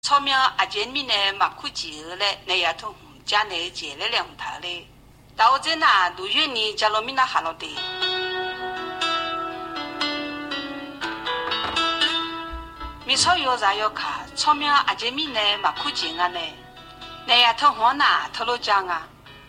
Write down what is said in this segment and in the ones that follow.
草苗阿姐米呢马库吉尔嘞，那丫头家内接了两台嘞，到这那都愿你家罗米那哈罗的。米草药啥要卡，草苗阿姐米呢马库吉尔呢，那丫头我那头罗讲啊，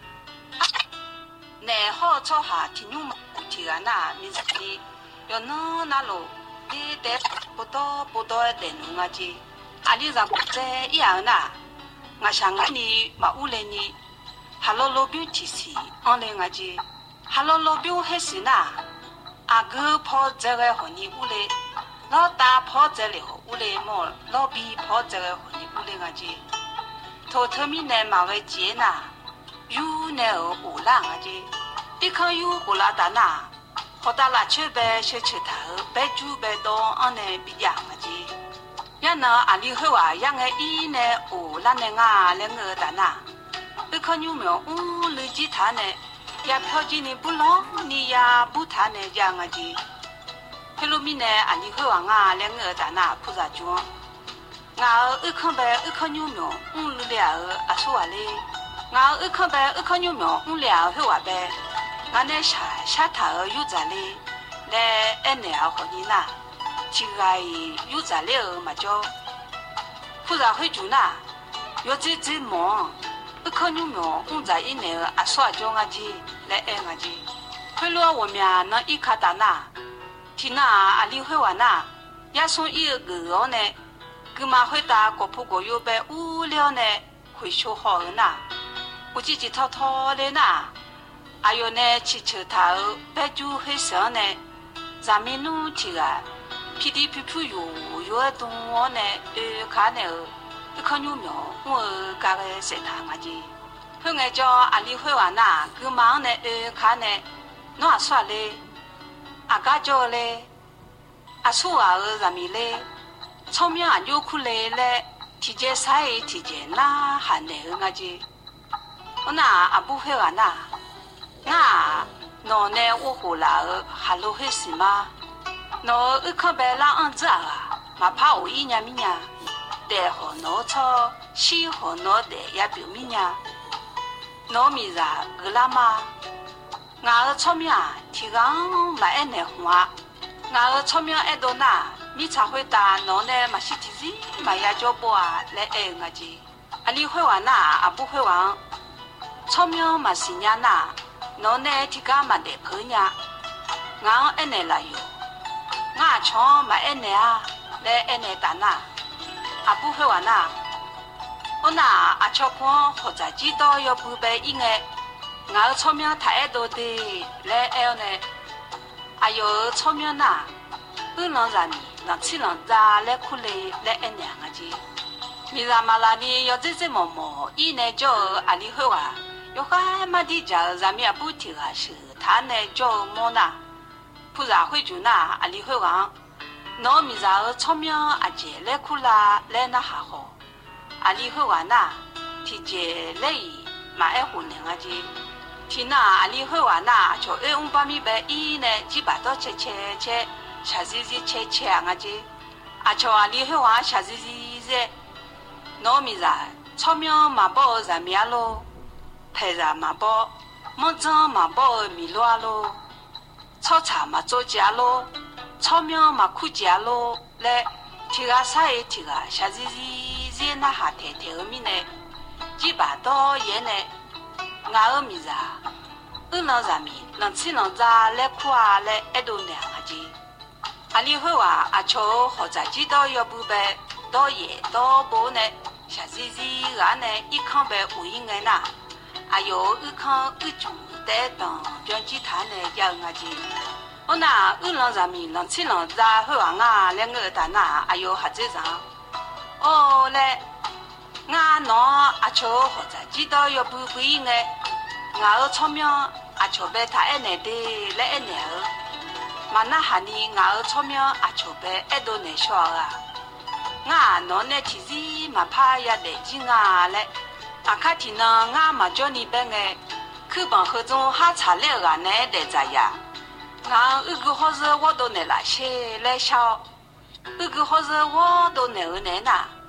那好草哈听侬提个那米子的，要侬那路你得不多的侬啊姐。阿里上在一样呐，我想你马乌来你，哈罗老表提示，安来我就，哈罗老表还是呐，阿哥跑这个和你乌来，老大跑这里和乌来么，老比跑这个和你乌来我就，头面呢马个接呐，有呢乌拉我就，你看有乌拉达呐，好大拉去呗，小吃头，白煮白当，安来比样我就。伢呢，阿里后啊，伢个伊呢，哦，那呢啊，两个大呐，一看牛苗，累积他呢，也票钱呢不老，你也不他呢，这样个的。后路面呢，阿里后啊，两个大呐，菩萨庄，我一看呗，一看牛苗，了啊说话嘞，我一看呗，一看牛苗，了后话呗，我呢下头有在嘞，来俺呢和你呐。这个有材料嘛叫，菩萨会做呐，要这忙，一看牛苗，在一年啊耍叫我去来爱我去，后来我们那一卡达呐，听那阿里会玩呐，也送一个哦呢，干嘛会打国破国有呗无聊呢，会说好的呐，我自己偷的呐，还有呢去吃头，白酒会上呢，咱们弄起来。皮皮有东我呢，看呢，一看牛苗，我家个食堂嘛去。后来叫阿里会玩呐，个忙呢，看呢，侬也耍嘞，阿家叫嘞，阿苏啊咱们嘞，草苗啊牛苦嘞嘞，提前晒提前那喊嘞我去。我那阿不会玩呐，那侬呢我回来还路会是吗？侬一看白拉昂子啊，嘛怕我一年米呀，带好侬操，西好侬带也表明呀。侬米啥个啦嘛？俺个草苗提纲嘛爱难花，俺个草苗爱多呐，米才会打侬呢嘛是提子嘛也叫不啊来爱我去。啊你会玩呐，啊不会玩，草苗嘛是伢呐，侬呢提纲嘛得破伢，俺爱难来哟。我唱买爱奶啊，来爱奶打呐，啊不会玩呐。我那阿巧胖或者知道要不被应爱，我草苗太爱多的来爱呢。还有草苗呐，不能让你让吃让炸来苦嘞来爱奶个去。你让嘛啦你要这么，一呢叫阿里会玩，要还嘛的叫咱们也不听啊是，他呢叫么呐？菩萨会做那阿里会玩，侬米啥草苗阿姐来苦啦来那还好，阿里会玩呐，提前来买爱混两个去，提那阿里会玩呐，就150米白一呢，几百到切，下子切个去，啊就阿里会玩下子侬米啥草苗嘛包上面咯，配上嘛包，木桩嘛包米罗咯。草茶嘛做家咯，草苗嘛苦家咯，来提个啥也提个，下子那哈太个米呢，几把刀也呢，俺个米啥，能上面能吃能炸来苦啊来一多两个钱，阿里会话阿巧或者知道要不呗，到夜到不呢，下子俺呢一看呗无应该呐，还有一看一种。带动将其他呢叫我去，我那二郎上面能吃能炸后啊两个大那还有还这上，哦嘞，俺侬阿巧或者知道要不应该，俺个草苗阿巧被他爱来的来爱来哦，嘛那哈尼俺个草苗阿巧被爱多难笑啊，俺侬呢其实嘛怕也得劲啊嘞，阿卡提呢俺嘛叫你别个。课本和中还差2个呢，得咋样？俺一个好是我都能来写来笑，一个好是我都能呐，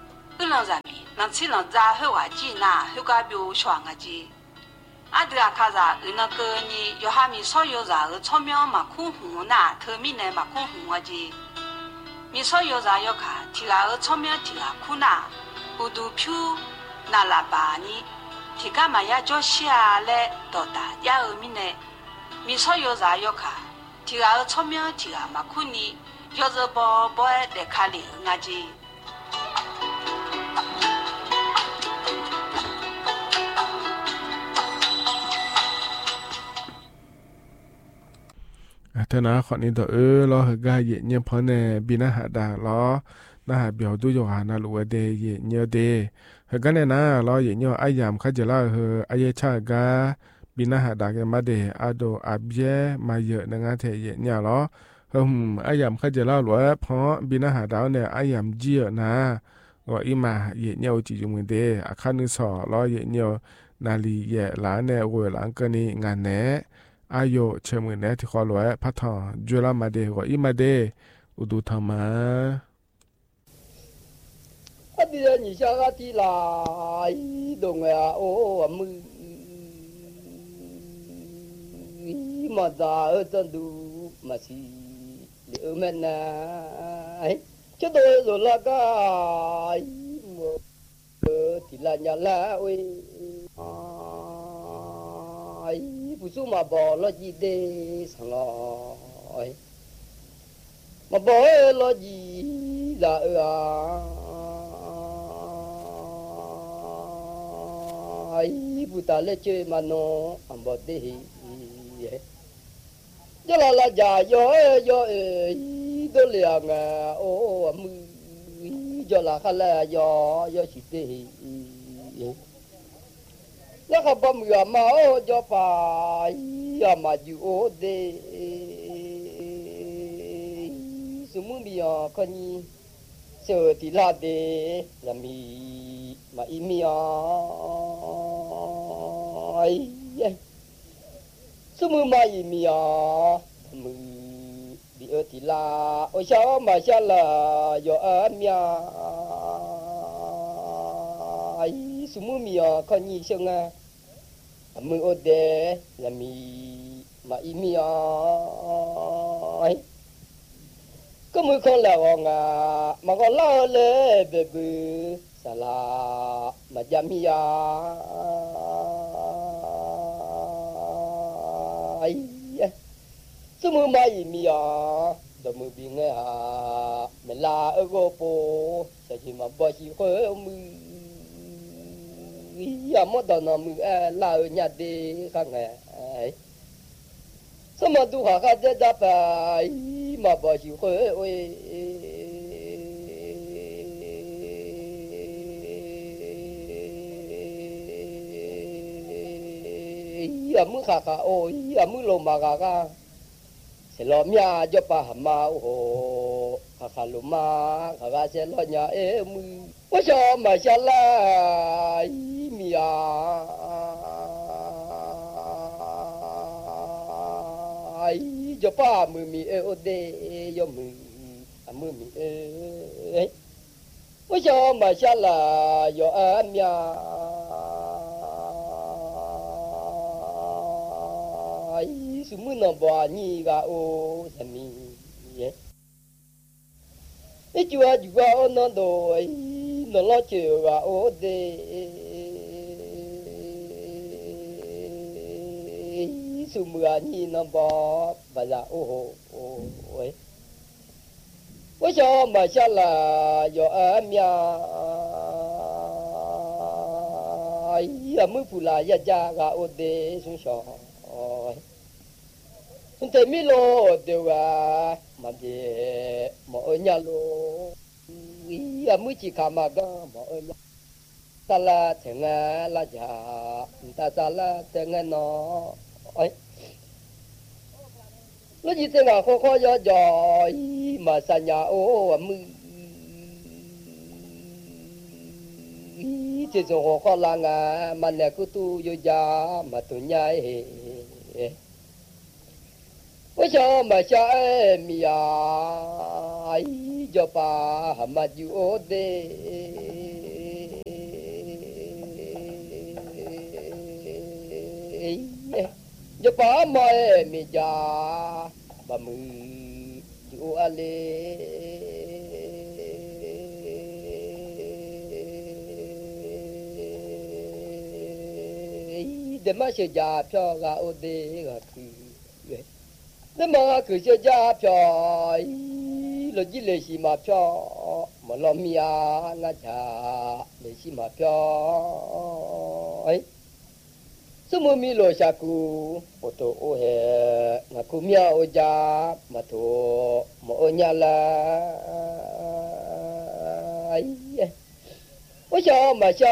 不能在米，那吃了咋后啊鸡那后个表爽啊鸡。阿对啊卡啥，那个你要哈米所有啥个草苗嘛苦红那，头米呢嘛苦红啊鸡。米所有啥要看，提个个草苗提个苦那，不都漂那喇叭呢？提个嘛也叫下来到达也后米呢，米所有啥要看，提个个草苗提个嘛苦呢，要是不来看里啊鸡。 thế nào họ nên đó lo gai dễ nhớ phone này bị nó hạ đà lo nó hạ biểu tôi cho hà nó lùa đề dễ nhớ đề cái này na lo dễ nhớ ai làm khai giờ là ai cha ga bị nó hạ đà cái mà đề ado abje mà giờ nó nghe thể dễ nhớ lo ai làm khai giờ là lùa phó bị nó hạ đà này ai làm chia na gọi im mà dễ nhớ chỉ dùng mình đề khăn nước sọ lo dễ nhớนาลีแย่หลานเนี่ยโวยหลังกันนี่งานแหน่อายุเชื่อมือแหน่ที่ขอรวยพัฒนาจุลมาเดก็อีมาเดอุดุธรรมะอันนี้นี่ชาติที่ลายดงอ่ะโอ้มือมาดาจันดูมาสิเดี๋ยวมันนะจะโดยสุรกายที่ลานยาลาโอ้ยผู้สูงมาบอกเราจีเดสังลอยมาบอกเราจีละผู้ตาเล่เจมาโนอันบอกเดจะละละจ่ายย่อตัวเลี้ยงโอ้มือจะละขละย่สิเดแล้วก็บ่มือมาโอ้จะไปอย่ามาอยู่โอ้เดสมมุติอ่ะคนนี้เสือที่ลาเดละมีมาอีมีอ่ะสมมุติมาอีมีอ่ะมือดีที่ลาโอ้ชาวมาชาลาอยู่มีอ่ะสมมุติมีอ่ะคนนี้เชื่อมือโอเดละมีมาอีมีอ่ะก็มือคนละวงมาก็เล่าเลยเบบสลามาจามีอ่ะสมมุติมาอีมีอ่ะดมือบิงเมลาเอโกโปจะชิมาบ่ชิหัวมืออย่ามาดอนมือลาญาติข้างไงสมดูหาข้าจะจับไปมาบ่ชิหัวโอ้ยอย่ามือข้าโอ้ยอย่ามือลงมาข้าเสลอมยาจะปะหมาโอ้โหข้าลุมาข้าเสลอยามือว่าชอบมาชะลายมีจะป้ามือมีโอเดยมือมือมีว่าชอบมาชะลายมีสมุนบานีกาโอสามีไอ้จัวจัวนอนโดยนอนล้อเชื่อกาโอเดสมุนนีนอนบาบาลาโอโอ้ยว่าชอบมาชะลายมีมือผู้ลายจากาโอเดสุนชอแต่ไม่โลเดียวมาเดมาเอ็นยาโลมือจีขามาก็มาเอ็นตาลาเถงลาจาตาลาเถงนอแล้วจีเถงข้อยอมาสัญญาโอ้มือจีส่งข้อลางมันเนี่ยกูตูโยยามาตุนยายว่าชอบมาใช้มีอะไรจะป่ามาอยู่โอเด giờ bỏ mày mi già bà mư chú ale để mà sẽ già cho gà ô đê gà cứ để mà cứ sẽ già cho lo chỉ lấy xí mà cho mà lo mía ngã chả lấy xí mà cho ấy số mua mi lo sa cu ô tô ô hè ngã cu mía ô già mà thô mà ô nhà là ấy ôi sao mà sao